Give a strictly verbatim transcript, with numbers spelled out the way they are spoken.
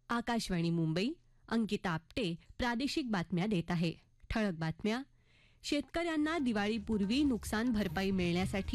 आकाशवाणी मुंबई. अंकिता आपटे प्रादेशिक बातम्या देत आहे. ठळक बातम्या. शेतकऱ्यांना दिवाळीपूर्वी नुकसान भरपाई मिळण्यासाठी